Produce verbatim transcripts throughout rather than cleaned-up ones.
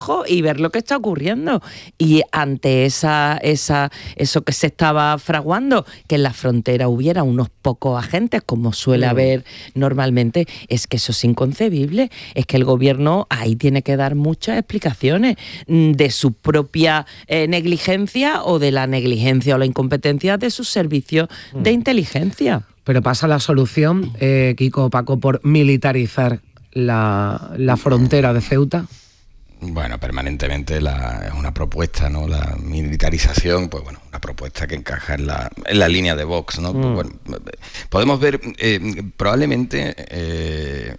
y ver lo que está ocurriendo. Y ante esa, esa, eso que se estaba fraguando, que en la frontera hubiera unos pocos agentes, como suele Mm. haber normalmente, es que eso es inconcebible. Es que el gobierno ahí tiene que dar muchas explicaciones de su propia eh, negligencia o de la negligencia o la incompetencia de sus servicios Mm. de inteligencia. Pero pasa la solución, eh, Kiko, Paco, por militarizar la, la frontera de Ceuta. Bueno, permanentemente la, es una propuesta, ¿no? La militarización, pues bueno, una propuesta que encaja en la, en la línea de Vox, ¿no? Mm. Pues bueno, podemos ver, eh, probablemente eh,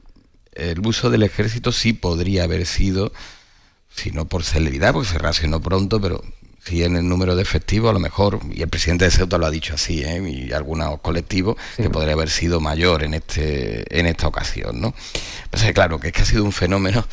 el uso del ejército sí podría haber sido, si no por celeridad, porque se reaccionó pronto, pero sí en el número de efectivos a lo mejor, y el presidente de Ceuta lo ha dicho así, ¿eh? Y algunos colectivos, sí, que podría haber sido mayor en este en esta ocasión, ¿no? Pues claro, que es que ha sido un fenómeno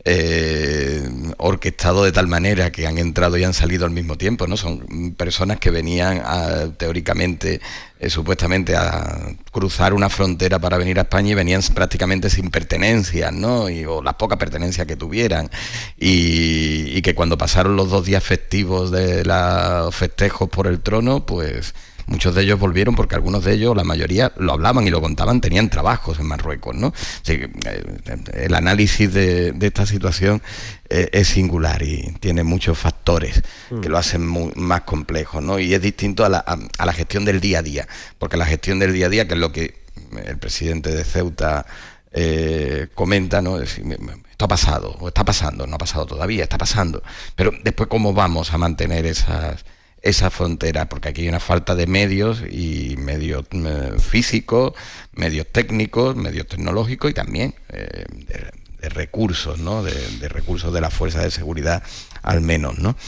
eh, orquestado de tal manera que han entrado y han salido al mismo tiempo, ¿no? Son personas que venían a, teóricamente, eh, supuestamente a cruzar una frontera para venir a España y venían prácticamente sin pertenencias, ¿no? Y, o las pocas pertenencias que tuvieran, y, y que cuando pasaron los dos días festivos de los festejos por el trono, pues muchos de ellos volvieron porque algunos de ellos, la mayoría, lo hablaban y lo contaban, tenían trabajos en Marruecos, ¿no? Así que, eh, el análisis de, de esta situación eh, es singular y tiene muchos factores mm. que lo hacen muy, más complejo, ¿no? Y es distinto a la, a, a la gestión del día a día, porque la gestión del día a día, que es lo que el presidente de Ceuta eh, comenta, ¿no? Es decir, esto ha pasado, o está pasando, no ha pasado todavía, está pasando, pero después ¿cómo vamos a mantener esas esa frontera? Porque aquí hay una falta de medios, y medios eh, físicos, medios técnicos, medios tecnológicos y también eh, de, de recursos, ¿no? De, de recursos de las fuerzas de seguridad, al menos, ¿no?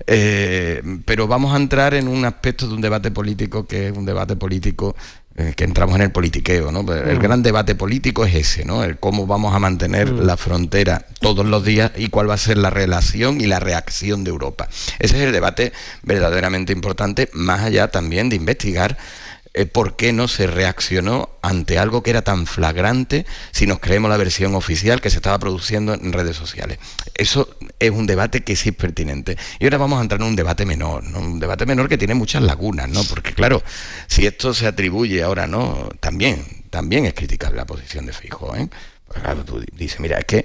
Eh, pero vamos a entrar en un aspecto de un debate político que es un debate político eh, que entramos en el politiqueo, ¿no? El mm. gran debate político es ese, ¿no? El cómo vamos a mantener mm. la frontera todos los días y cuál va a ser la relación y la reacción de Europa. Ese es el debate verdaderamente importante, más allá también de investigar eh, por qué no se reaccionó ante algo que era tan flagrante, si nos creemos la versión oficial que se estaba produciendo en redes sociales. Eso es un debate que sí es pertinente. Y ahora vamos a entrar en un debate menor, ¿no? Un debate menor que tiene muchas lagunas, ¿no? Porque claro, si esto se atribuye ahora, ¿no? También, también es criticable la posición de Feijóo, ¿eh? Pues claro, tú dices, mira, es que eh,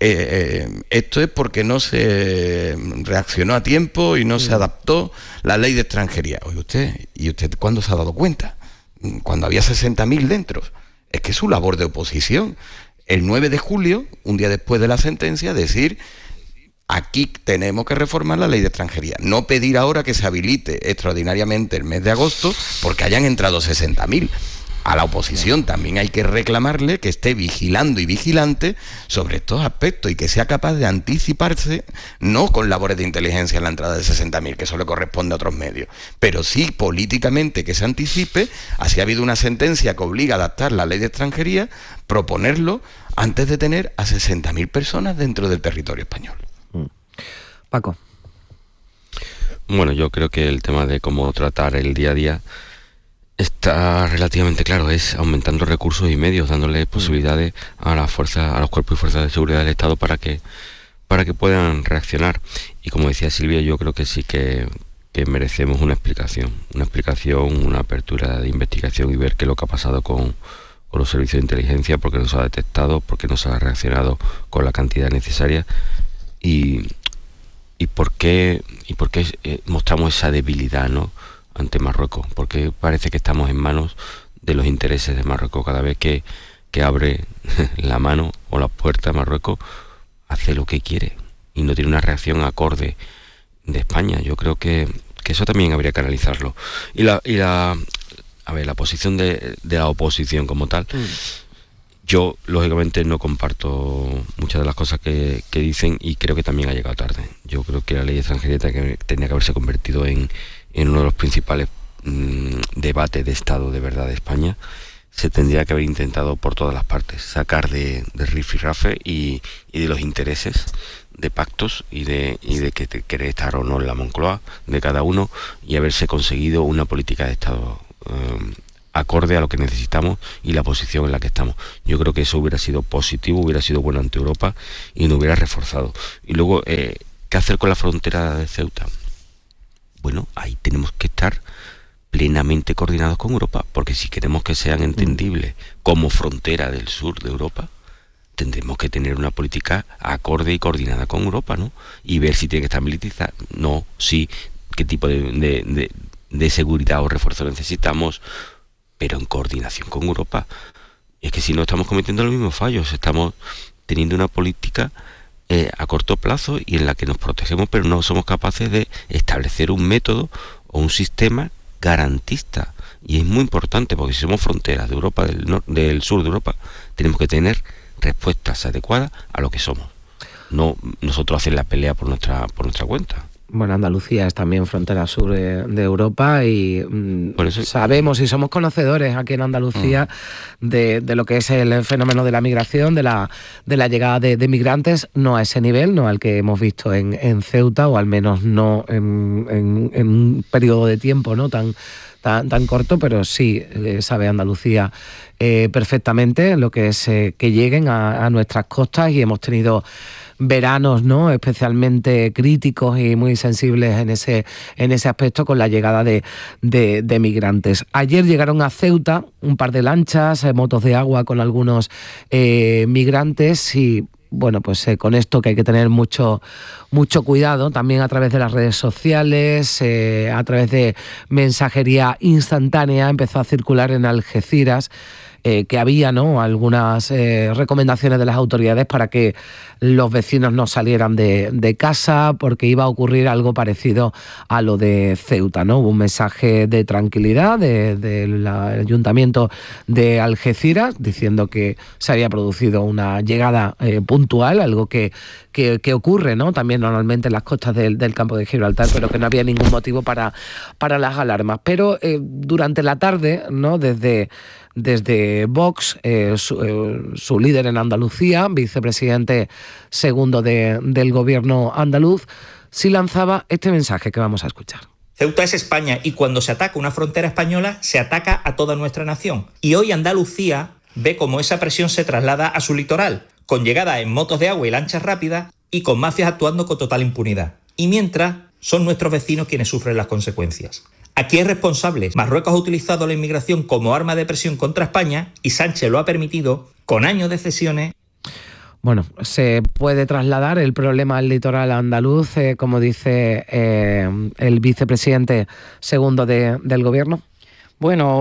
eh, esto es porque no se reaccionó a tiempo y no se adaptó la ley de extranjería. Oye usted, ¿y usted cuándo se ha dado cuenta? Cuando había sesenta mil dentro. Es que es su labor de oposición. El nueve de julio, un día después de la sentencia, decir: aquí tenemos que reformar la ley de extranjería. No pedir ahora que se habilite extraordinariamente el mes de agosto porque hayan entrado sesenta mil. A la oposición también hay que reclamarle que esté vigilando y vigilante sobre estos aspectos y que sea capaz de anticiparse, no con labores de inteligencia en la entrada de sesenta mil, que eso le corresponde a otros medios, pero sí políticamente que se anticipe. Así ha habido una sentencia que obliga a adaptar la ley de extranjería, proponerlo antes de tener a sesenta mil personas dentro del territorio español. Paco. Bueno, yo creo que el tema de cómo tratar el día a día está relativamente claro, es aumentando recursos y medios, dándole posibilidades a las fuerzas, a los cuerpos y fuerzas de seguridad del Estado para que para que puedan reaccionar. Y como decía Silvia, yo creo que sí que, que merecemos una explicación, una explicación, una apertura de investigación y ver qué es lo que ha pasado con, con los servicios de inteligencia, por qué no se ha detectado, por qué no se ha reaccionado con la cantidad necesaria y, y por qué y por qué eh, mostramos esa debilidad, ¿no?, ante Marruecos, porque parece que estamos en manos de los intereses de Marruecos. Cada vez que, que abre la mano o la puerta a Marruecos, hace lo que quiere y no tiene una reacción acorde de España. Yo creo que, que eso también habría que analizarlo. Y la, y la a ver, la posición de, de la oposición como tal, mm. yo lógicamente no comparto muchas de las cosas que, que dicen, y creo que también ha llegado tarde. Yo creo que la ley de extranjería tenía que haberse convertido en en uno de los principales mmm, debates de Estado de verdad de España. Se tendría que haber intentado por todas las partes sacar de, de rifirrafe y, y de los intereses de pactos y de, y de que te quiere estar o no en la Moncloa de cada uno, y haberse conseguido una política de Estado eh, acorde a lo que necesitamos y la posición en la que estamos. Yo creo que eso hubiera sido positivo, hubiera sido bueno ante Europa y nos hubiera reforzado. Y luego, eh, ¿qué hacer con la frontera de Ceuta? Bueno, ahí tenemos que estar plenamente coordinados con Europa, porque si queremos que sean entendibles como frontera del sur de Europa, tendremos que tener una política acorde y coordinada con Europa, ¿no? Y ver si tiene que estar militarizada, no, sí, qué tipo de, de, de, de seguridad o refuerzo necesitamos, pero en coordinación con Europa. Y es que si no estamos cometiendo los mismos fallos, estamos teniendo una política eh, a corto plazo y en la que nos protegemos, pero no somos capaces de establecer un método o un sistema garantista. Y es muy importante, porque si somos fronteras de Europa, del, nor- del sur de Europa, tenemos que tener respuestas adecuadas a lo que somos. No nosotros hacer la pelea por nuestra por nuestra cuenta. Bueno, Andalucía es también frontera sur de, de Europa y mm, Por eso, sabemos y somos conocedores aquí en Andalucía mm. de, de lo que es el fenómeno de la migración, de la, de la llegada de, de migrantes, no a ese nivel, no al que hemos visto en, en Ceuta, o al menos no en, en, en un periodo de tiempo no tan, tan, tan corto, pero sí eh, sabe Andalucía eh, perfectamente lo que es eh, que lleguen a, a nuestras costas, y hemos tenido veranos, ¿no?, especialmente críticos y muy sensibles en ese en ese aspecto con la llegada de, de, de migrantes. Ayer llegaron a Ceuta un par de lanchas, eh, motos de agua con algunos eh, migrantes, y bueno, pues eh, con esto que hay que tener mucho mucho cuidado, también a través de las redes sociales, eh, a través de mensajería instantánea, empezó a circular en Algeciras Eh, que había, ¿no?, algunas eh, recomendaciones de las autoridades para que los vecinos no salieran de, de casa, porque iba a ocurrir algo parecido a lo de Ceuta, ¿no? Hubo un mensaje de tranquilidad del de, de ayuntamiento de Algeciras diciendo que se había producido una llegada eh, puntual, algo que, que, que ocurre, ¿no?, también normalmente en las costas del, del campo de Gibraltar, pero que no había ningún motivo para, para las alarmas. Pero eh, durante la tarde, ¿no?, desde Desde Vox, eh, su, eh, su líder en Andalucía, vicepresidente segundo de, del gobierno andaluz, sí lanzaba este mensaje que vamos a escuchar. Ceuta es España, y cuando se ataca una frontera española, se ataca a toda nuestra nación. Y hoy Andalucía ve cómo esa presión se traslada a su litoral, con llegada en motos de agua y lanchas rápidas, y con mafias actuando con total impunidad. Y mientras, son nuestros vecinos quienes sufren las consecuencias. Aquí es responsable. Marruecos ha utilizado la inmigración como arma de presión contra España, y Sánchez lo ha permitido con años de cesiones. Bueno, se puede trasladar el problema al litoral andaluz, eh, como dice eh, el vicepresidente segundo de, del gobierno. Bueno,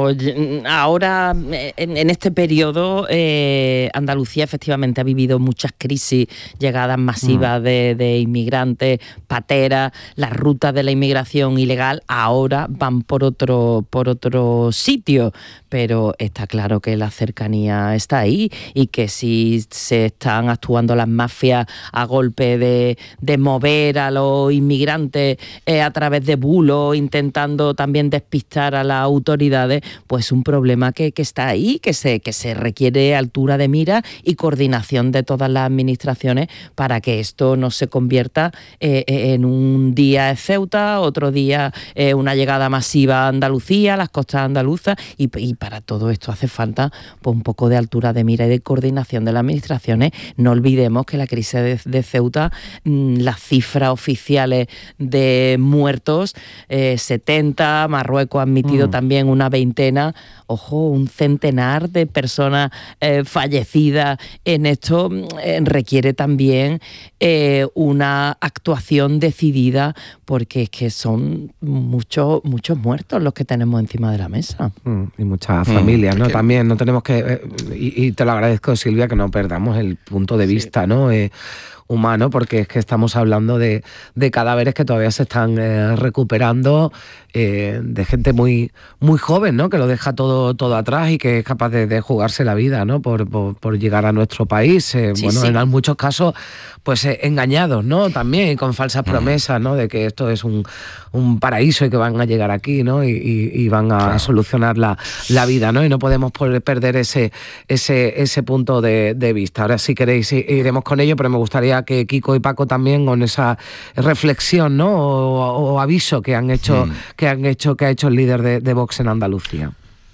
ahora en, en este periodo eh, Andalucía efectivamente ha vivido muchas crisis, llegadas masivas mm. de, de inmigrantes, pateras, las rutas de la inmigración ilegal ahora van por otro, por otro sitio, pero está claro que la cercanía está ahí, y que si se están actuando las mafias a golpe de, de mover a los inmigrantes eh, a través de bulos, intentando también despistar a las autoridades, pues un problema que, que está ahí, que se, que se requiere altura de mira y coordinación de todas las administraciones para que esto no se convierta eh, en un día en Ceuta, otro día eh, una llegada masiva a Andalucía, a las costas andaluzas, y, y para todo esto hace falta pues, un poco de altura de mira y de coordinación de las administraciones. No olvidemos que la crisis de, de Ceuta, mmm, las cifras oficiales de muertos, eh, setenta, Marruecos ha admitido mm. también una veintena, ojo, un centenar de personas eh, fallecidas en esto, eh, requiere también eh, una actuación decidida, porque es que son muchos muchos muertos los que tenemos encima de la mesa. Mm, y muchas familias, mm, ¿no? También no tenemos que, eh, y, y te lo agradezco, Silvia, que no perdamos el punto de vista, sí. ¿no? Eh, humano, porque es que estamos hablando de, de cadáveres que todavía se están eh, recuperando, eh, de gente muy muy joven, ¿no?, que lo deja todo todo atrás y que es capaz de, de jugarse la vida, ¿no?, por, por, por llegar a nuestro país. Eh, sí, bueno, sí. En muchos casos, pues eh, engañados, ¿no?, también, y con falsas promesas, ¿no?, de que esto es un, un paraíso y que van a llegar aquí, ¿no?, y, y, y van a claro. solucionar la, la vida, ¿no?, y no podemos perder ese ese ese punto de, de vista. Ahora, si queréis, iremos con ello, pero me gustaría que Kiko y Paco también, con esa reflexión, ¿no?, o, o aviso que han hecho, mm. que han hecho, que ha hecho el líder de, de Vox en Andalucía.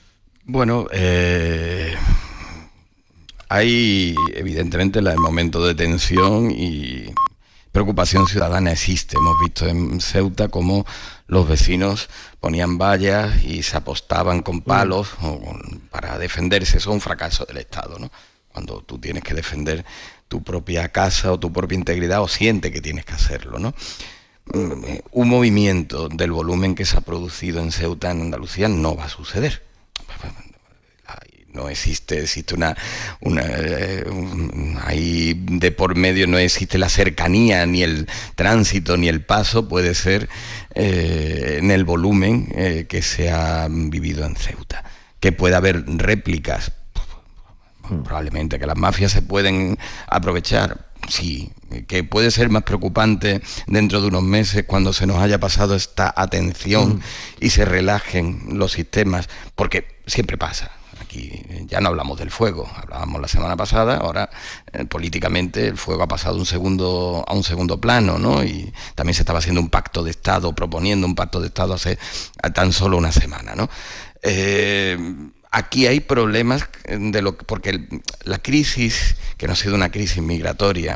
Bueno, eh, hay evidentemente el momento de tensión y preocupación ciudadana existe. Hemos visto en Ceuta cómo los vecinos ponían vallas y se apostaban con palos mm. para defenderse. Eso es un fracaso del Estado, ¿no? Cuando tú tienes que defender tu propia casa o tu propia integridad o sientes que tienes que hacerlo, ¿no? Un movimiento del volumen que se ha producido en Ceuta, en Andalucía, no va a suceder. No existe, existe una, una un, ahí de por medio no existe la cercanía, ni el tránsito, ni el paso puede ser eh, en el volumen eh, que se ha vivido en Ceuta. Que pueda haber réplicas, probablemente, que las mafias se pueden aprovechar, sí. Que puede ser más preocupante dentro de unos meses cuando se nos haya pasado esta atención mm. y se relajen los sistemas, porque siempre pasa. Aquí ya no hablamos del fuego, hablábamos la semana pasada, ahora eh, políticamente el fuego ha pasado un segundo, a un segundo plano, ¿no? Y también se estaba haciendo un pacto de Estado, proponiendo un pacto de Estado hace tan solo una semana, ¿no? Eh, aquí hay problemas de lo porque el, la crisis, que no ha sido una crisis migratoria,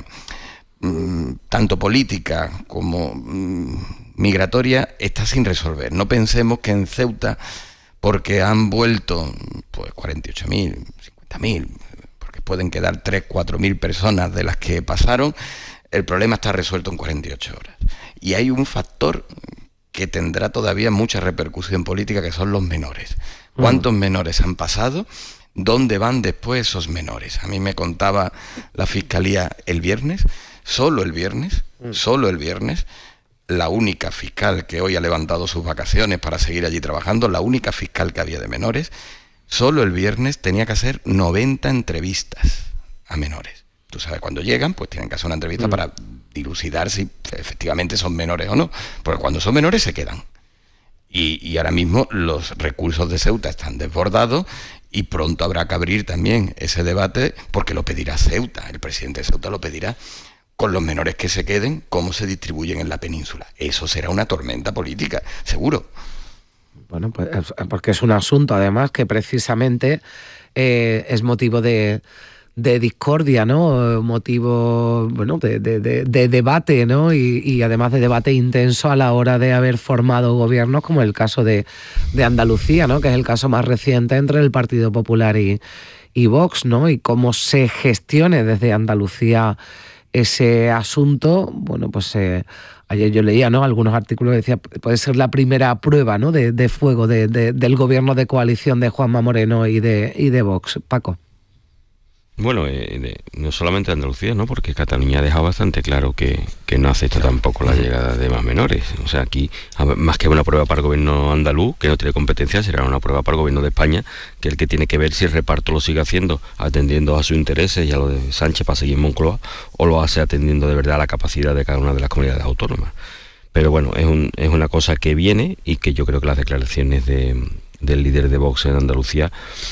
tanto política como mm, migratoria, está sin resolver. No pensemos que en Ceuta, porque han vuelto pues cuarenta y ocho mil, cincuenta mil, porque pueden quedar tres, cuatro mil personas de las que pasaron, el problema está resuelto en cuarenta y ocho horas. Y hay un factor que tendrá todavía mucha repercusión política, que son los menores. ¿Cuántos mm. menores han pasado? ¿Dónde van después esos menores? A mí me contaba la Fiscalía el viernes, solo el viernes, mm. solo el viernes, la única fiscal que hoy ha levantado sus vacaciones para seguir allí trabajando, la única fiscal que había de menores, solo el viernes tenía que hacer noventa entrevistas a menores. Tú sabes, cuando llegan, pues tienen que hacer una entrevista mm. para dilucidar si efectivamente son menores o no, porque cuando son menores se quedan. Y, y ahora mismo los recursos de Ceuta están desbordados y pronto habrá que abrir también ese debate, porque lo pedirá Ceuta, el presidente de Ceuta lo pedirá, con los menores que se queden, cómo se distribuyen en la península. Eso será una tormenta política, seguro. Bueno, pues porque es un asunto además que precisamente eh, es motivo de... de discordia, ¿no? Motivo, bueno, de, de, de, de debate, ¿no? Y, y además de debate intenso a la hora de haber formado gobiernos, como el caso de, de Andalucía, ¿no? Que es el caso más reciente entre el Partido Popular y, y Vox, ¿no? Y cómo se gestione desde Andalucía ese asunto. Bueno, pues eh, ayer yo leía, ¿no? Algunos artículos que decía, puede ser la primera prueba, ¿no? De, de fuego de, de, del gobierno de coalición de Juanma Moreno y de, y de Vox. Paco. Bueno, eh, de, no solamente Andalucía, ¿no? Porque Cataluña ha dejado bastante claro que, que no acepta tampoco la llegada de más menores. O sea, aquí, más que una prueba para el gobierno andaluz, que no tiene competencia, será una prueba para el gobierno de España, que es el que tiene que ver si el reparto lo sigue haciendo atendiendo a sus intereses y a lo de Sánchez para seguir en Moncloa, o lo hace atendiendo de verdad a la capacidad de cada una de las comunidades autónomas. Pero bueno, es, un, es una cosa que viene y que yo creo que las declaraciones de, del líder de Vox en Andalucía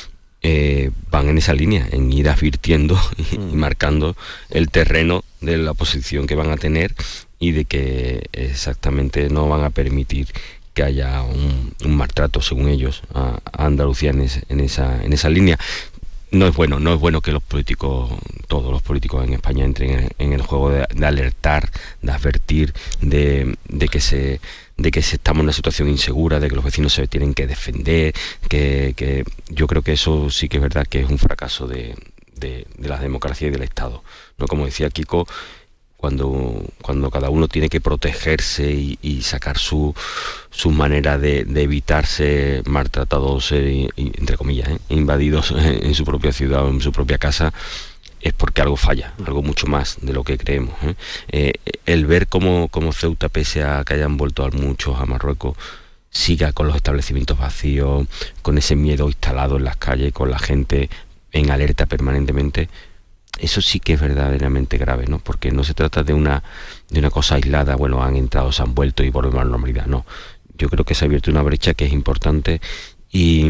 Eh, van en esa línea, en ir advirtiendo y, mm. y marcando el terreno de la posición que van a tener y de que exactamente no van a permitir que haya un, un maltrato, según ellos, a, a Andalucía en, ese, en, esa, en esa línea. No es bueno, no es bueno que los políticos, todos los políticos en España entren en, en el juego de, de alertar, de advertir, de, de que se de que estamos en una situación insegura, de que los vecinos se tienen que defender, que, que yo creo que eso sí que es verdad que es un fracaso de, de, de la democracia y del Estado, ¿no? Como decía Kiko, cuando, cuando cada uno tiene que protegerse y, y sacar su, su manera de, de evitarse maltratados, eh, entre comillas, eh, invadidos en, en su propia ciudad o en su propia casa, es porque algo falla, algo mucho más de lo que creemos. ¿eh? Eh, el ver cómo, cómo Ceuta, pese a que hayan vuelto a muchos a Marruecos, siga con los establecimientos vacíos, con ese miedo instalado en las calles, con la gente en alerta permanentemente, eso sí que es verdaderamente grave, ¿no? Porque no se trata de una, de una cosa aislada, bueno, han entrado, se han vuelto y volvemos a la normalidad, no. Yo creo que se ha abierto una brecha que es importante y,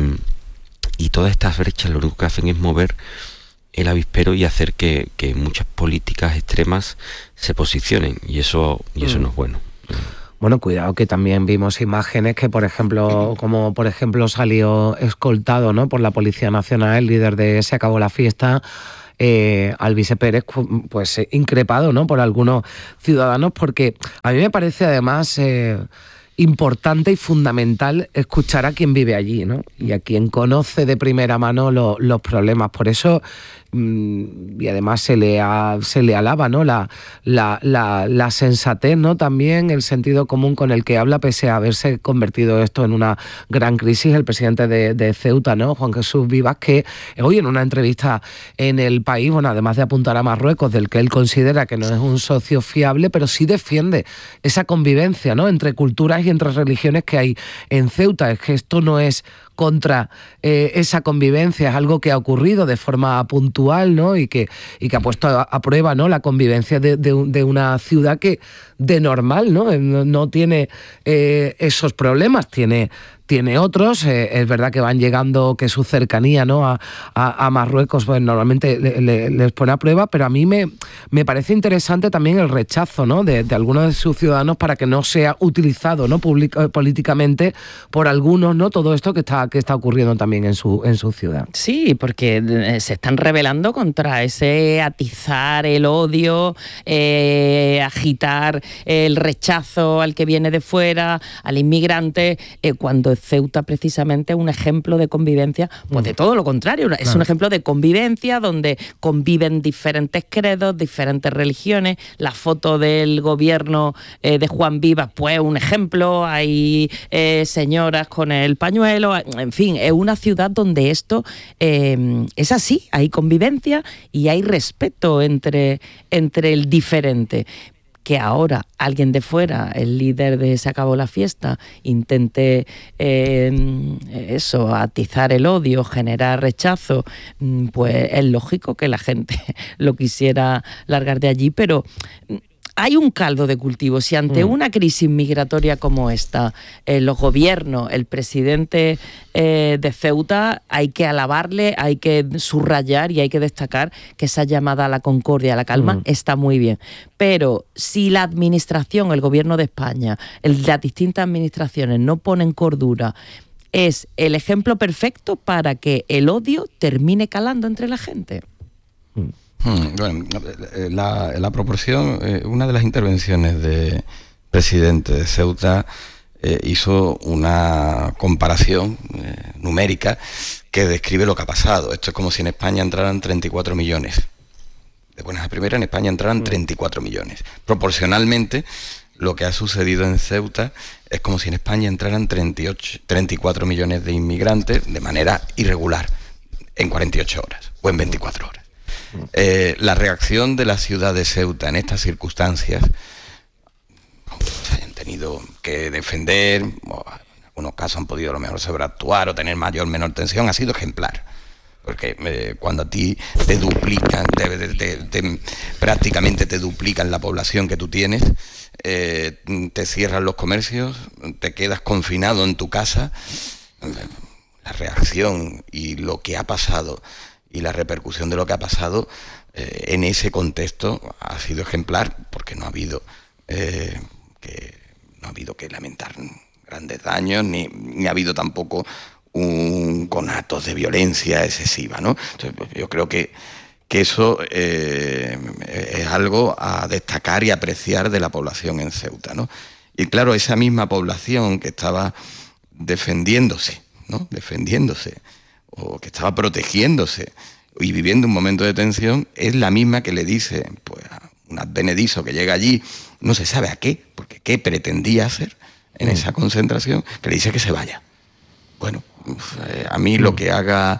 y todas estas brechas lo único que hacen es mover el avispero y hacer que, que muchas políticas extremas se posicionen y eso y eso mm. no es bueno. Bueno, cuidado que también vimos imágenes que, por ejemplo, como por ejemplo salió escoltado, ¿no?, por la Policía Nacional, el líder de Se Acabó la Fiesta, Eh, Alvise Pérez, pues eh, increpado, ¿no?, por algunos ciudadanos, porque a mí me parece además eh, importante y fundamental escuchar a quien vive allí, ¿no?, y a quien conoce de primera mano lo, los problemas. Por eso, mmm, y además se le, ha, se le alaba, ¿no?, la, la, la, la sensatez, ¿no?, también el sentido común con el que habla, pese a haberse convertido esto en una gran crisis. El presidente de, de Ceuta, ¿no?, Juan Jesús Vivas, que hoy en una entrevista en El País, bueno, además de apuntar a Marruecos, del que él considera que no es un socio fiable, pero sí defiende esa convivencia, ¿no?, entre culturas y entre religiones que hay en Ceuta. Es que esto no es contra eh, esa convivencia, es algo que ha ocurrido de forma puntual, ¿no?, y que, y que ha puesto a, a prueba, ¿no?, la convivencia de, de, de una ciudad que de normal, ¿no?, no, no tiene eh, esos problemas, tiene... tiene otros, eh, es verdad que van llegando, que su cercanía, ¿no?, a, a, a Marruecos, pues normalmente le, le, les pone a prueba, pero a mí me, me parece interesante también el rechazo, ¿no?, de, de algunos de sus ciudadanos para que no sea utilizado, ¿no?, Public, políticamente por algunos, ¿no?, todo esto que está, que está ocurriendo también en su, en su ciudad. Sí, porque se están rebelando contra ese atizar el odio, eh, agitar el rechazo al que viene de fuera, al inmigrante, eh, cuando Ceuta precisamente es un ejemplo de convivencia, pues de todo lo contrario, es claro. un ejemplo de convivencia donde conviven diferentes credos, diferentes religiones. La foto del gobierno eh, de Juan Vivas, pues un ejemplo, hay eh, señoras con el pañuelo, en fin, es una ciudad donde esto eh, es así, hay convivencia y hay respeto entre, entre el diferente. Que ahora alguien de fuera, el líder de Se Acabó la Fiesta, intente eh, eso, atizar el odio, generar rechazo, pues es lógico que la gente lo quisiera largar de allí, pero hay un caldo de cultivo. Si ante mm. una crisis migratoria como esta, eh, los gobiernos, el presidente eh, de Ceuta, hay que alabarle, hay que subrayar y hay que destacar que esa llamada a la concordia, a la calma, mm. está muy bien. Pero si la administración, el gobierno de España, el, las distintas administraciones no ponen cordura, es el ejemplo perfecto para que el odio termine calando entre la gente. Mm. Bueno, la, la proporción, eh, una de las intervenciones del presidente de Ceuta eh, hizo una comparación eh, numérica que describe lo que ha pasado. Esto es como si en España entraran treinta y cuatro millones. De buenas a primeras, en España entraran treinta y cuatro millones. Proporcionalmente, lo que ha sucedido en Ceuta es como si en España entraran treinta y ocho, treinta y cuatro millones de inmigrantes de manera irregular, en cuarenta y ocho horas o en veinticuatro horas. Eh, la reacción de la ciudad de Ceuta en estas circunstancias, se hayan tenido que defender, o en algunos casos han podido a lo mejor sobreactuar o tener mayor o menor tensión, ha sido ejemplar. Porque eh, cuando a ti te duplican, te, te, te, te, prácticamente te duplican la población que tú tienes, eh, te cierran los comercios, te quedas confinado en tu casa, la reacción y lo que ha pasado y la repercusión de lo que ha pasado eh, en ese contexto ha sido ejemplar, porque no ha habido eh, que no ha habido que lamentar grandes daños, ni, ni ha habido tampoco un conatos de violencia excesiva, ¿no? Entonces, pues, yo creo que, que eso eh, es algo a destacar y apreciar de la población en Ceuta, ¿no? Y claro, esa misma población que estaba defendiéndose, ¿no? Defendiéndose, o que estaba protegiéndose y viviendo un momento de tensión, es la misma que le dice pues, a un advenedizo que llega allí, no se sabe a qué, porque qué pretendía hacer en mm. esa concentración, que le dice que se vaya. Bueno, a mí mm. lo que haga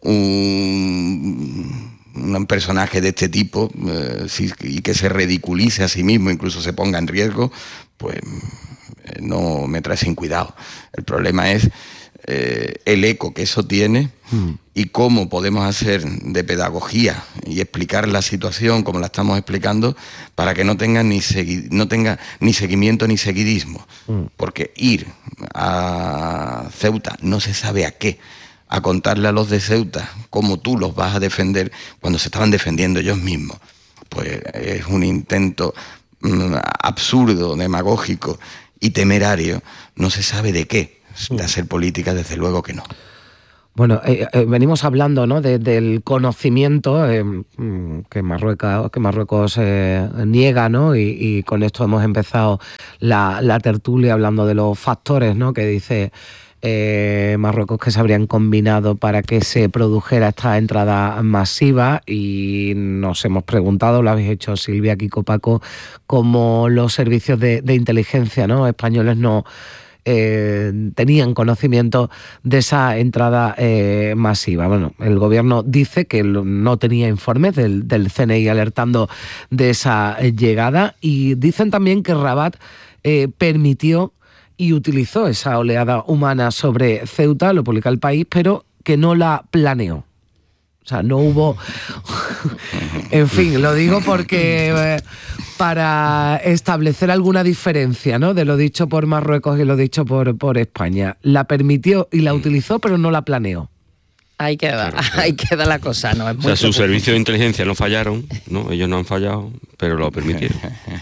un, un personaje de este tipo eh, sí, y que se ridiculice a sí mismo, incluso se ponga en riesgo, pues eh, no me trae sin cuidado. El problema es Eh, el eco que eso tiene mm. y cómo podemos hacer de pedagogía y explicar la situación como la estamos explicando para que no tenga ni, segui- no tenga ni seguimiento ni seguidismo, mm. porque ir a Ceuta no se sabe a qué, a contarle a los de Ceuta cómo tú los vas a defender cuando se estaban defendiendo ellos mismos, pues es un intento mm, absurdo, demagógico y temerario, no se sabe de qué. De hacer política, desde luego que no. Bueno, eh, eh, venimos hablando, ¿no?, de, del conocimiento eh, que Marruecos, que Marruecos eh, niega, ¿no? Y, y con esto hemos empezado la, la tertulia hablando de los factores, ¿no?, que dice eh, Marruecos que se habrían combinado para que se produjera esta entrada masiva, y nos hemos preguntado, lo habéis hecho Silvia, Kiko, Paco, cómo los servicios de, de inteligencia, ¿no?, españoles no Eh, tenían conocimiento de esa entrada eh, masiva. Bueno, el gobierno dice que no tenía informes del, del C N I alertando de esa llegada, y dicen también que Rabat eh, permitió y utilizó esa oleada humana sobre Ceuta, lo publica El País, pero que no la planeó. O sea, no hubo... En fin, lo digo porque eh, para establecer alguna diferencia, ¿no?, de lo dicho por Marruecos y lo dicho por, por España. La permitió y la utilizó, pero no la planeó. Ahí queda, claro, claro. ahí queda la cosa, ¿no? Es muy o sea, sus servicios de inteligencia no fallaron, ¿no? Ellos no han fallado, pero lo permitieron.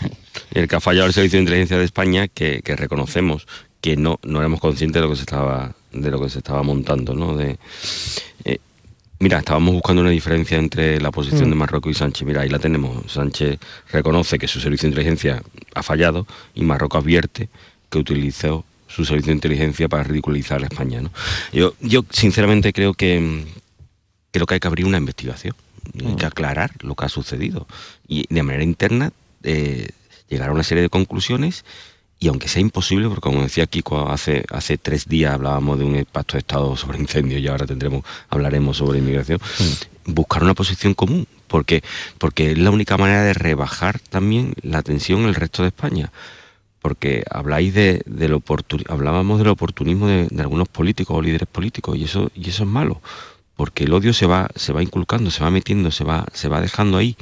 Y el que ha fallado el servicio de inteligencia de España, que, que reconocemos que no, no éramos conscientes de lo que se estaba, de lo que se estaba montando, ¿no? De... Eh, Mira, estábamos buscando una diferencia entre la posición mm. de Marruecos y Sánchez. Mira, ahí la tenemos. Sánchez reconoce que su servicio de inteligencia ha fallado y Marruecos advierte que utilizó su servicio de inteligencia para ridiculizar a España, ¿no? Yo, yo sinceramente creo que creo que hay que abrir una investigación, mm. hay que aclarar lo que ha sucedido y de manera interna eh, llegar a una serie de conclusiones. Y aunque sea imposible, porque como decía Kiko, hace, hace tres días hablábamos de un pacto de Estado sobre incendios y ahora tendremos, hablaremos sobre inmigración, mm. buscar una posición común, porque, porque es la única manera de rebajar también la tensión en el resto de España. Porque habláis de, de lo oportun, hablábamos del oportunismo de, de algunos políticos o líderes políticos, y eso, y eso es malo, porque el odio se va, se va inculcando, se va metiendo, se va, se va dejando ahí,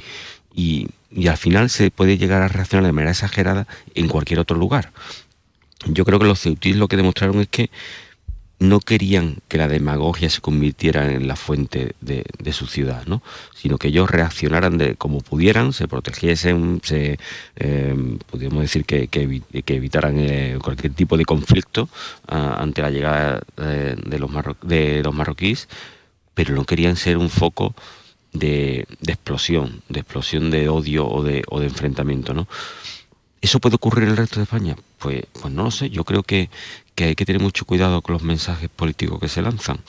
y y al final se puede llegar a reaccionar de manera exagerada en cualquier otro lugar. Yo creo que los ceutíes lo que demostraron es que no querían que la demagogia se convirtiera en la fuente de, de su ciudad, ¿no?, sino que ellos reaccionaran de como pudieran, se protegiesen, se eh, podríamos decir que, que, que evitaran eh, cualquier tipo de conflicto uh, ante la llegada eh, de, los marro- de los marroquíes, pero no querían ser un foco De, de explosión, de explosión de odio o de, o de enfrentamiento, ¿no? ¿Eso puede ocurrir en el resto de España? Pues, pues no lo sé. Yo creo que, que hay que tener mucho cuidado con los mensajes políticos que se lanzan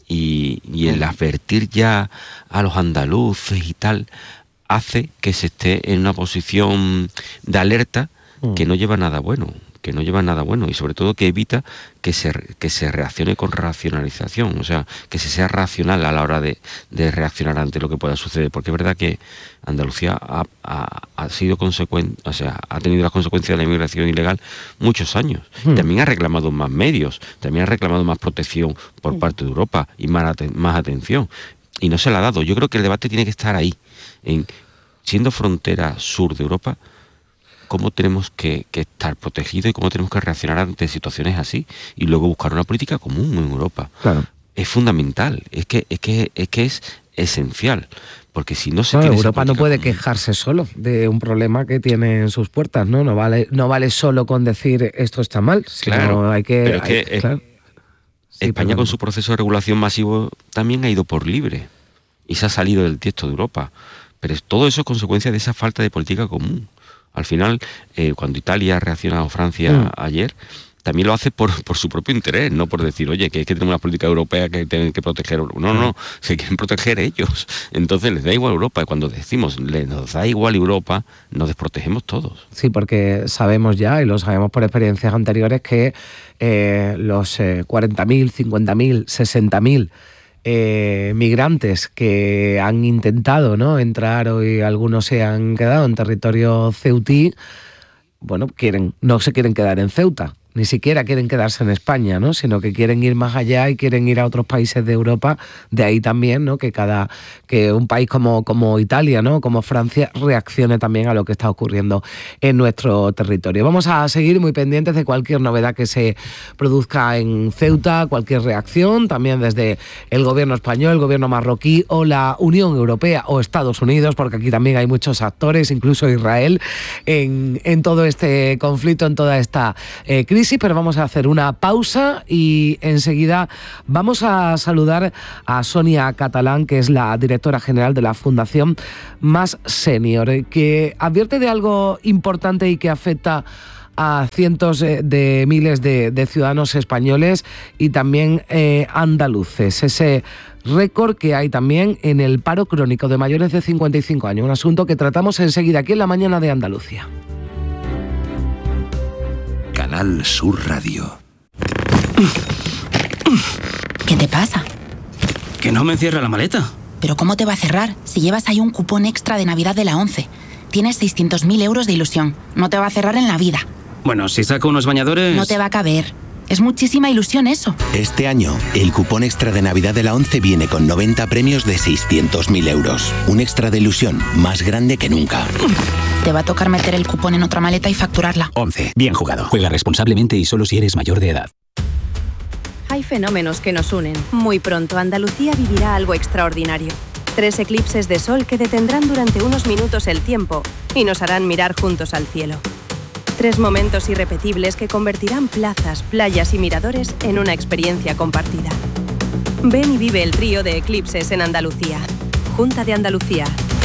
y, y el advertir ya a los andaluces y tal hace que se esté en una posición de alerta que no lleva nada bueno. que no lleva nada bueno y sobre todo que evita que se, que se reaccione con racionalización, o sea, que se sea racional a la hora de, de reaccionar ante lo que pueda suceder, porque es verdad que Andalucía ha, ha, ha sido consecuente, o sea, ha tenido las consecuencias de la inmigración ilegal muchos años. Hmm. También ha reclamado más medios, también ha reclamado más protección por hmm. parte de Europa y más, más atención, y no se la ha dado. Yo creo que el debate tiene que estar ahí, en siendo frontera sur de Europa, cómo tenemos que, que estar protegidos y cómo tenemos que reaccionar ante situaciones así y luego buscar una política común en Europa. Claro. Es fundamental, es que es que es que es esencial, porque si no se claro, tiene Europa no puede común, quejarse solo de un problema que tiene en sus puertas, ¿no? No vale no vale solo con decir esto está mal, sino claro, hay que, pero es hay, que claro. sí, España perdón. Con su proceso de regulación masivo también ha ido por libre y se ha salido del tiesto de Europa, pero todo eso es consecuencia de esa falta de política común. Al final, eh, cuando Italia ha reaccionado a Francia mm. ayer, también lo hace por, por su propio interés, no por decir, oye, que es que tenemos una política europea que tienen que proteger. No, no, se quieren proteger ellos. Entonces les da igual Europa. Y cuando decimos, les nos da igual Europa, nos desprotegemos todos. Sí, porque sabemos ya, y lo sabemos por experiencias anteriores, que eh, los eh, cuarenta mil, cincuenta mil, sesenta mil Eh, migrantes que han intentado, ¿no?, entrar y algunos se han quedado en territorio ceutí, bueno, quieren, no se quieren quedar en Ceuta, ni siquiera quieren quedarse en España, ¿no? Sino que quieren ir más allá y quieren ir a otros países de Europa. De ahí también, ¿no? Que cada que un país como, como Italia, ¿no? Como Francia reaccione también a lo que está ocurriendo en nuestro territorio. Vamos a seguir muy pendientes de cualquier novedad que se produzca en Ceuta, cualquier reacción, también desde el gobierno español, el gobierno marroquí o la Unión Europea o Estados Unidos, porque aquí también hay muchos actores, incluso Israel, en, en todo este conflicto, en toda esta eh, crisis. Pero vamos a hacer una pausa y enseguida vamos a saludar a Sonia Catalán, que es la directora general de la Fundación Más Senior, que advierte de algo importante y que afecta a cientos de miles de, de ciudadanos españoles y también eh, andaluces. Ese récord que hay también en el paro crónico de mayores de cincuenta y cinco años, un asunto que tratamos enseguida aquí en La Mañana de Andalucía. Canal Sur Radio. ¿Qué te pasa? Que no me cierra la maleta. ¿Pero cómo te va a cerrar si llevas ahí un cupón extra de Navidad de la ONCE? Tienes seiscientos mil euros de ilusión. No te va a cerrar en la vida. Bueno, si saco unos bañadores... No te va a caber. Es muchísima ilusión eso. Este año, el cupón extra de Navidad de la ONCE viene con noventa premios de seiscientos mil euros. Un extra de ilusión más grande que nunca. Te va a tocar meter el cupón en otra maleta y facturarla. ONCE. Bien jugado. Juega responsablemente y solo si eres mayor de edad. Hay fenómenos que nos unen. Muy pronto Andalucía vivirá algo extraordinario. Tres eclipses de sol que detendrán durante unos minutos el tiempo y nos harán mirar juntos al cielo. Tres momentos irrepetibles que convertirán plazas, playas y miradores en una experiencia compartida. Ven y vive el trío de eclipses en Andalucía. Junta de Andalucía.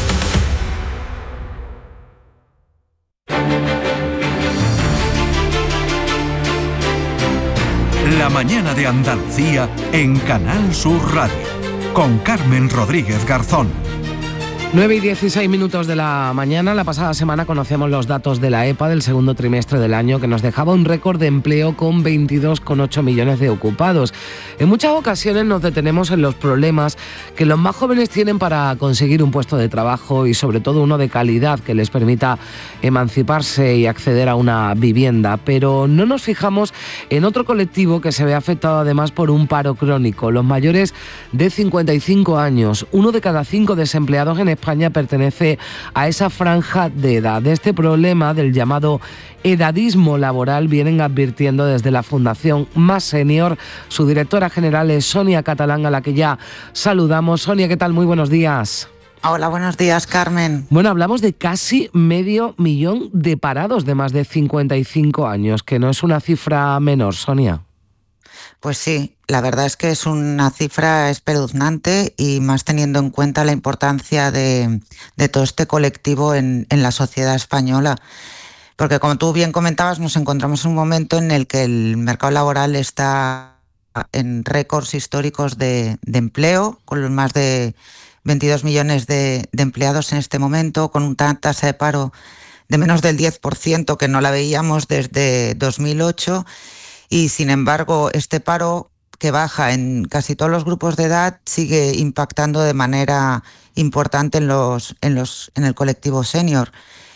La Mañana de Andalucía en Canal Sur Radio, con Carmen Rodríguez Garzón. nueve y dieciséis minutos de la mañana. La pasada semana conocíamos los datos de la EPA del segundo trimestre del año, que nos dejaba un récord de empleo con veintidós coma ocho millones de ocupados. En muchas ocasiones nos detenemos en los problemas que los más jóvenes tienen para conseguir un puesto de trabajo y sobre todo uno de calidad que les permita emanciparse y acceder a una vivienda, pero no nos fijamos en otro colectivo que se ve afectado además por un paro crónico, los mayores de cincuenta y cinco años. Uno de cada cinco desempleados en España España pertenece a esa franja de edad. De este problema del llamado edadismo laboral vienen advirtiendo desde la Fundación Más Senior. Su directora general es Sonia Catalán, a la que ya saludamos. Sonia, ¿qué tal? Muy buenos días. Hola, buenos días, Carmen. Bueno, hablamos de casi medio millón de parados de más de cincuenta y cinco años, que no es una cifra menor, Sonia. Pues sí, la verdad es que es una cifra espeluznante y más teniendo en cuenta la importancia de, de todo este colectivo en, en la sociedad española. Porque como tú bien comentabas, nos encontramos en un momento en el que el mercado laboral está en récords históricos de, de empleo, con más de veintidós millones de, de empleados en este momento, con una tasa de paro de menos del diez por ciento que no la veíamos desde dos mil ocho. Y sin embargo, este paro que baja en casi todos los grupos de edad sigue impactando de manera importante en los, en los, en el colectivo senior,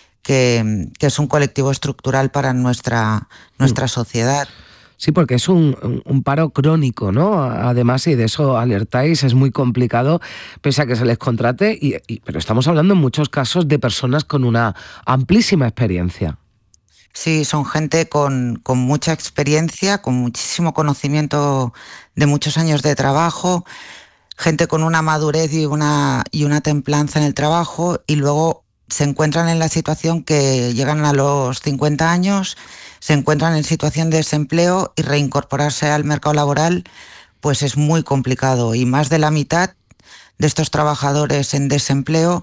que, que es un colectivo estructural para nuestra, nuestra sociedad. Sí, porque es un, un paro crónico, ¿no? Además, y de eso alertáis, es muy complicado, pese a que se les contrate, y, y, pero estamos hablando en muchos casos de personas con una amplísima experiencia. Sí, son gente con, con mucha experiencia, con muchísimo conocimiento de muchos años de trabajo, gente con una madurez y una, y una templanza en el trabajo, y luego se encuentran en la situación que llegan a los cincuenta años, se encuentran en situación de desempleo y reincorporarse al mercado laboral pues es muy complicado. Y más de la mitad de estos trabajadores en desempleo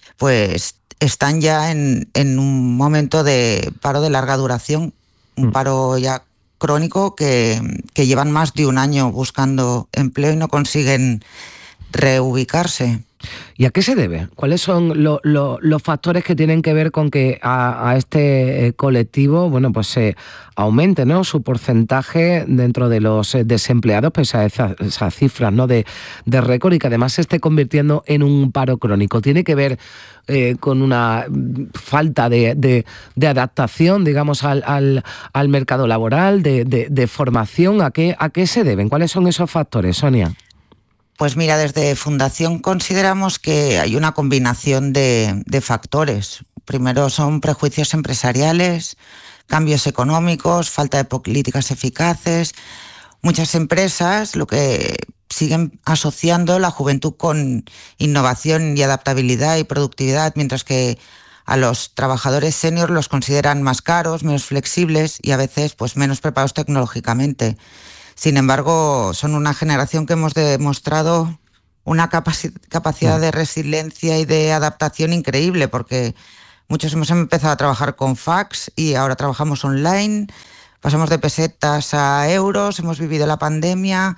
pues están ya en, en un momento de paro de larga duración, un paro ya crónico que, que llevan más de un año buscando empleo y no consiguen reubicarse. ¿Y a qué se debe? ¿Cuáles son lo, lo, los factores que tienen que ver con que a, a este colectivo, bueno, pues se aumente, ¿no?, su porcentaje dentro de los desempleados, pese a esas, esas cifras, ¿no?, de, de récord, y que además se esté convirtiendo en un paro crónico? ¿Tiene que ver eh, con una falta de, de, de adaptación, digamos, al, al, al mercado laboral, de, de, de formación? ¿A qué, a qué se deben? ¿Cuáles son esos factores, Sonia? Pues mira, desde Fundación consideramos que hay una combinación de, de factores. Primero son prejuicios empresariales, cambios económicos, falta de políticas eficaces. Muchas empresas lo que siguen asociando la juventud con innovación y adaptabilidad y productividad, mientras que a los trabajadores senior los consideran más caros, menos flexibles y a veces pues menos preparados tecnológicamente. Sin embargo, son una generación que hemos demostrado una capaci- capacidad de resiliencia y de adaptación increíble, porque muchos hemos empezado a trabajar con fax y ahora trabajamos online, pasamos de pesetas a euros, hemos vivido la pandemia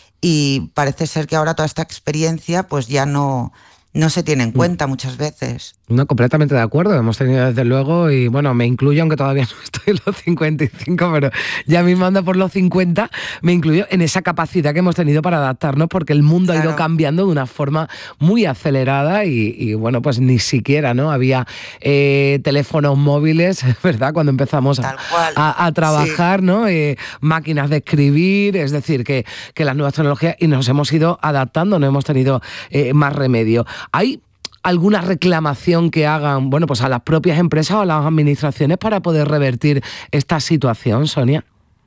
y parece ser que ahora toda esta experiencia pues ya no, no se tiene en cuenta muchas veces. No, completamente de acuerdo, hemos tenido desde luego, y bueno, me incluyo, aunque todavía no estoy en los cincuenta y cinco, pero ya mismo ando por los cincuenta, me incluyo en esa capacidad que hemos tenido para adaptarnos, porque el mundo claro. ha ido cambiando de una forma muy acelerada y, y bueno, pues ni siquiera, ¿no?, había eh, teléfonos móviles, ¿verdad?, cuando empezamos a, a, a trabajar, sí. ¿no?, eh, máquinas de escribir, es decir, que, que las nuevas tecnologías, y nos hemos ido adaptando, no hemos tenido eh, más remedio. Hay alguna reclamación que hagan, bueno, pues a las propias empresas o a las administraciones para poder revertir esta situación, Sonia?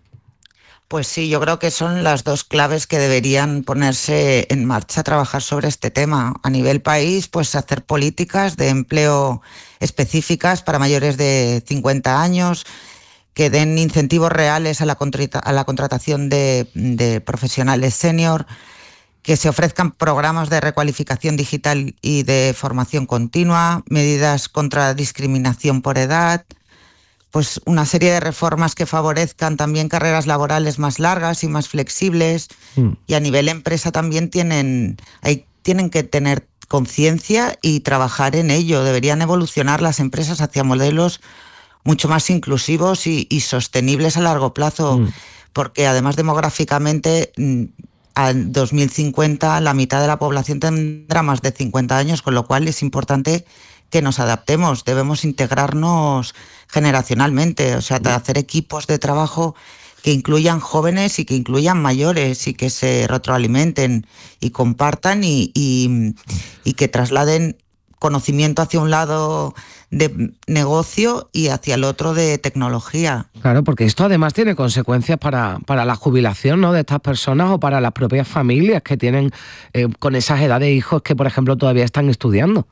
Pues sí, yo creo que son las dos claves que deberían ponerse en marcha a trabajar sobre este tema. A nivel país, pues hacer políticas de empleo específicas para mayores de cincuenta años, que den incentivos reales a la, contra- a la contratación de, de profesionales senior, que se ofrezcan programas de recualificación digital y de formación continua, medidas contra la discriminación por edad, pues una serie de reformas que favorezcan también carreras laborales más largas y más flexibles. Mm. Y a nivel empresa también tienen, hay, tienen que tener conciencia y trabajar en ello. Deberían evolucionar las empresas hacia modelos mucho más inclusivos y, y sostenibles a largo plazo, mm. porque además demográficamente al dos mil cincuenta la mitad de la población tendrá más de cincuenta años, con lo cual es importante que nos adaptemos, debemos integrarnos generacionalmente, o sea, hacer equipos de trabajo que incluyan jóvenes y que incluyan mayores y que se retroalimenten y compartan y, y, y que trasladen conocimiento hacia un lado de negocio y hacia el otro de tecnología. Claro, porque esto además tiene consecuencias para, para la jubilación, ¿no?, de estas personas o para las propias familias que tienen eh, con esas edades de hijos que, por ejemplo, todavía están estudiando.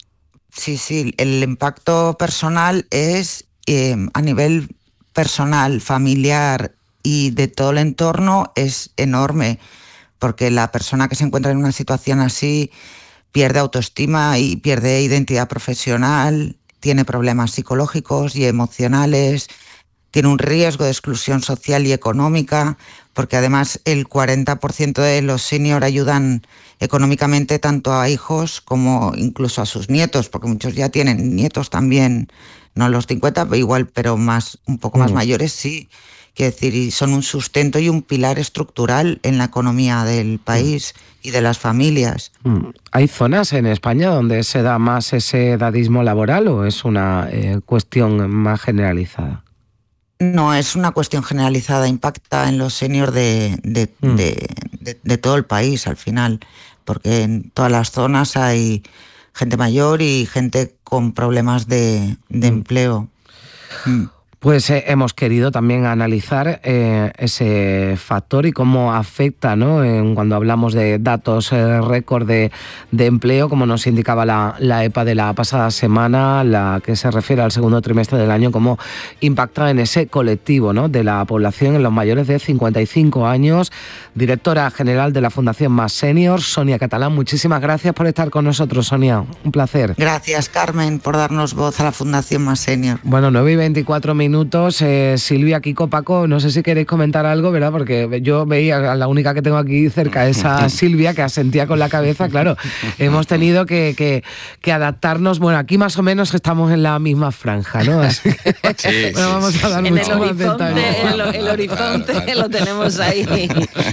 Sí, sí, el impacto personal es eh, a nivel personal, familiar y de todo el entorno es enorme, porque la persona que se encuentra en una situación así pierde autoestima y pierde identidad profesional, tiene problemas psicológicos y emocionales, tiene un riesgo de exclusión social y económica, porque además el cuarenta por ciento de los senior ayudan económicamente tanto a hijos como incluso a sus nietos, porque muchos ya tienen nietos también, no los cincuenta, igual, pero más, un poco más mm. mayores, sí. Quiero decir, y son un sustento y un pilar estructural en la economía del país y de las familias. ¿Hay zonas en España donde se da más ese edadismo laboral o es una eh, cuestión más generalizada? No, es una cuestión generalizada, impacta en los seniors de, de, mm. de, de, de todo el país al final, porque en todas las zonas hay gente mayor y gente con problemas de, de mm. empleo. Mm. Pues eh, hemos querido también analizar eh, ese factor y cómo afecta, ¿no?, en, cuando hablamos de datos eh, récord de, de empleo, como nos indicaba la, la EPA de la pasada semana, la que se refiere al segundo trimestre del año, cómo impacta en ese colectivo, ¿no?, de la población en los mayores de cincuenta y cinco años. Directora general de la Fundación Más Senior, Sonia Catalán, muchísimas gracias por estar con nosotros, Sonia. Un placer. Gracias, Carmen, por darnos voz a la Fundación Más Senior. Bueno, nueve y veinticuatro minutos. minutos. Eh, Silvia, Kiko, Paco, no sé si queréis comentar algo, ¿verdad? Porque yo veía, la única que tengo aquí cerca es a Silvia, que asentía con la cabeza. Claro, hemos tenido que, que, que adaptarnos. Bueno, aquí más o menos estamos en la misma franja, ¿no? Así que, sí, bueno, vamos sí, a dar sí, mucho el más horizonte, detalle. El, el horizonte claro, claro. Lo tenemos ahí.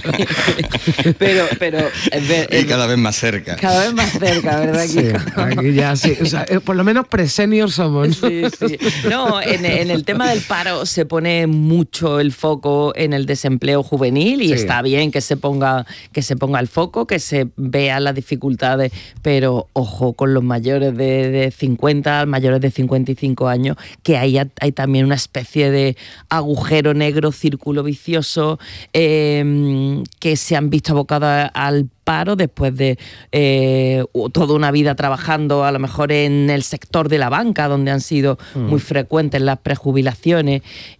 pero, pero es ver, y cada vez más cerca. Cada vez más cerca, ¿verdad, Kiko? Sí, aquí ya sí. O sea, por lo menos pre-senior somos, ¿no? Sí, sí. No, en, en el tema del paro se pone mucho el foco en el desempleo juvenil y sí. Está bien que se ponga que se ponga el foco, que se vean las dificultades, pero ojo con los mayores de, de cincuenta, mayores de cincuenta y cinco años, que hay, hay también una especie de agujero negro, círculo vicioso, eh, que se han visto abocados al paro después de eh, toda una vida trabajando a lo mejor en el sector de la banca, donde han sido mm. muy frecuentes las prejubilaciones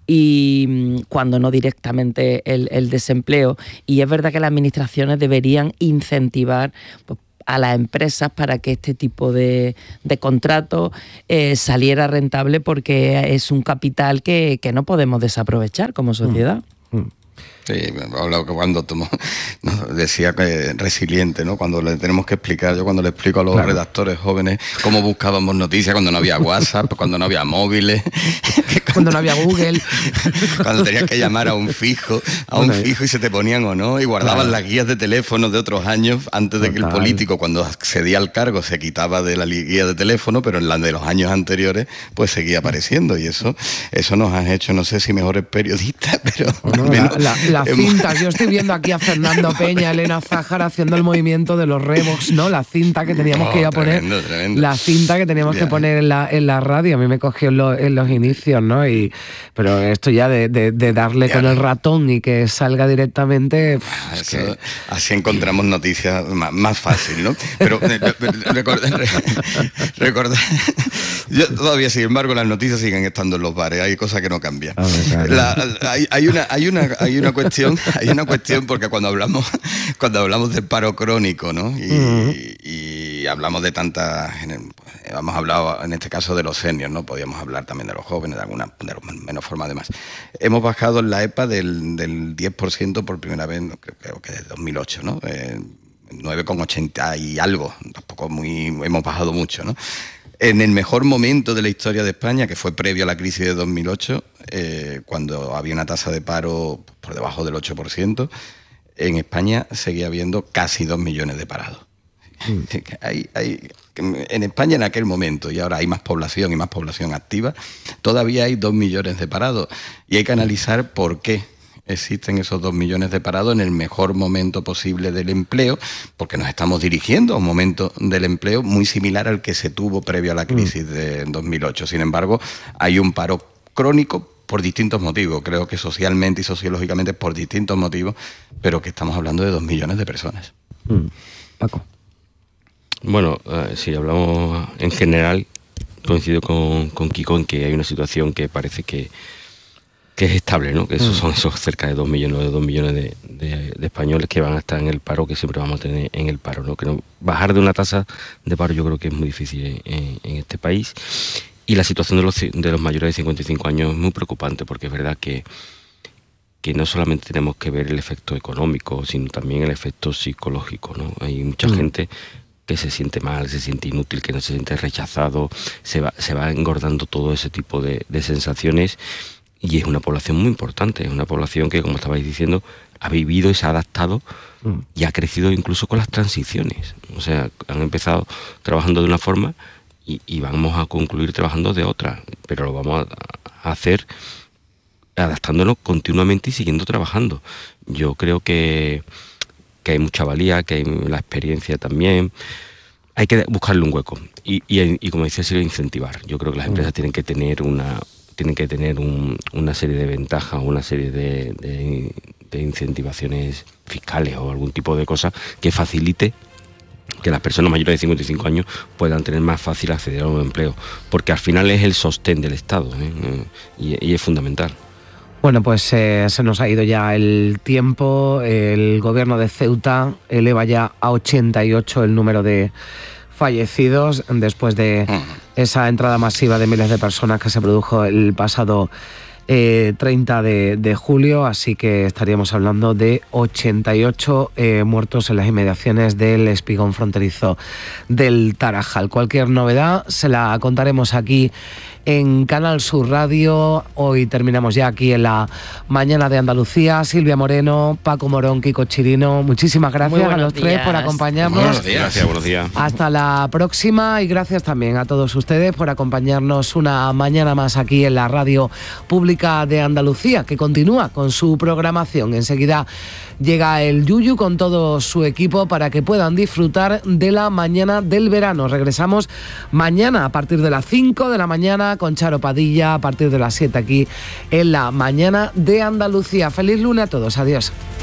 y cuando no directamente el, el desempleo. Y es verdad que las administraciones deberían incentivar pues, a las empresas para que este tipo de, de contratos eh, saliera rentable, porque es un capital que, que no podemos desaprovechar como sociedad. Mm. Mm. Sí, cuando tomo, no, decía que resiliente, ¿no? Cuando le tenemos que explicar, yo cuando le explico a los claro. redactores jóvenes cómo buscábamos noticias cuando no había WhatsApp, cuando no había móviles, cuando, cuando no había Google, cuando tenías que llamar a un fijo, a un fijo y se te ponían o no, y guardaban claro. las guías de teléfono de otros años antes de Total. Que el político, cuando accedía al cargo, se quitaba de la guía de teléfono, pero en la de los años anteriores, pues seguía apareciendo, y eso, eso nos ha hecho, no sé si mejores periodistas, pero bueno, al menos, la, la, Las cintas, yo estoy viendo aquí a Fernando Peña, Elena Zájara haciendo el movimiento de los Revox, ¿no? La cinta que teníamos oh, que ir a poner, tremendo, tremendo. La cinta que teníamos ya. que poner en la, en la radio, a mí me cogió en, lo, en los inicios, ¿no? Y, pero esto ya de, de, de darle ya. con el ratón y que salga directamente... Pff, es que... Así encontramos noticias más, más fácil, ¿no? Pero recordar, recordar, yo todavía, sin embargo, las noticias siguen estando en los bares, hay cosas que no cambian. Oh, claro. la, hay, hay una, hay una, hay una cuestión Hay una cuestión porque cuando hablamos cuando hablamos del paro crónico, ¿no? Y, uh-huh. y, y hablamos de tantas, hemos hablado en este caso de los seniors, ¿no? Podíamos hablar también de los jóvenes, de alguna de menos forma además. Hemos bajado en la E P A del, del diez por ciento por primera vez, creo que desde dos mil ocho, ¿no? Eh, nueve coma ochenta y algo, tampoco muy, hemos bajado mucho, ¿no? En el mejor momento de la historia de España, que fue previo a la crisis de dos mil ocho, eh, cuando había una tasa de paro por debajo del ocho por ciento, en España seguía habiendo casi dos millones de parados. Mm. Hay, hay, en España en aquel momento, y ahora hay más población y más población activa, todavía hay dos millones de parados. Y hay que analizar por qué existen esos dos millones de parados en el mejor momento posible del empleo, porque nos estamos dirigiendo a un momento del empleo muy similar al que se tuvo previo a la crisis mm. de dos mil ocho. Sin embargo, hay un paro crónico por distintos motivos, creo que socialmente y sociológicamente por distintos motivos, pero que estamos hablando de dos millones de personas. Mm. Paco. Bueno, eh, si hablamos en general, coincido con, con Kiko en que hay una situación que parece que que es estable, ¿no? Que esos son esos cerca de dos millones, de dos millones de, de, de españoles que van a estar en el paro, que siempre vamos a tener en el paro, ¿no? Que no, bajar de una tasa de paro yo creo que es muy difícil en, en este país. Y la situación de los, de los mayores de cincuenta y cinco años es muy preocupante, porque es verdad que, que no solamente tenemos que ver el efecto económico, sino también el efecto psicológico, ¿no? Hay mucha mm. gente que se siente mal, se siente inútil, que no se siente rechazado, se va, se va engordando todo ese tipo de, de sensaciones. Y es una población muy importante, es una población que, como estabais diciendo, ha vivido y se ha adaptado mm. y ha crecido incluso con las transiciones. O sea, han empezado trabajando de una forma y, y vamos a concluir trabajando de otra, pero lo vamos a, a hacer adaptándonos continuamente y siguiendo trabajando. Yo creo que, que hay mucha valía, que hay la experiencia también. Hay que buscarle un hueco y, y, y como decía Silvia, incentivar. Yo creo que las empresas mm. tienen que tener una... tienen que tener un, una serie de ventajas, una serie de, de, de incentivaciones fiscales o algún tipo de cosa que facilite que las personas mayores de cincuenta y cinco años puedan tener más fácil acceder a un empleo, porque al final es el sostén del Estado, ¿eh? y, y es fundamental. Bueno, pues eh, se nos ha ido ya el tiempo. El gobierno de Ceuta eleva ya a ochenta y ocho el número de fallecidos después de esa entrada masiva de miles de personas que se produjo el pasado eh, treinta de julio, así que estaríamos hablando de ochenta y ocho eh, muertos en las inmediaciones del espigón fronterizo del Tarajal. Cualquier novedad se la contaremos aquí en Canal Sur Radio. Hoy terminamos ya aquí en la mañana de Andalucía. Silvia Moreno, Paco Morón, Kiko Chirino, muchísimas gracias a los días. tres por acompañarnos. Buenos días. Gracias, buenos días. Hasta la próxima y gracias también a todos ustedes por acompañarnos una mañana más aquí en la Radio Pública de Andalucía, que continúa con su programación. Enseguida llega el Yuyu con todo su equipo para que puedan disfrutar de la mañana del verano. Regresamos mañana a partir de las cinco de la mañana con Charo Padilla, a partir de las siete aquí en la mañana de Andalucía. Feliz lunes a todos, adiós.